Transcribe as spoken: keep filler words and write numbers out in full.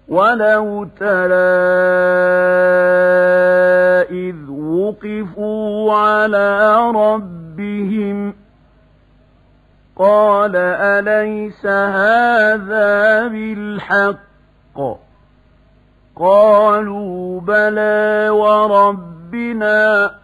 ولو ترى إذ وقفوا على ربهم قال أليس هذا بالحق قالوا بلى وربنا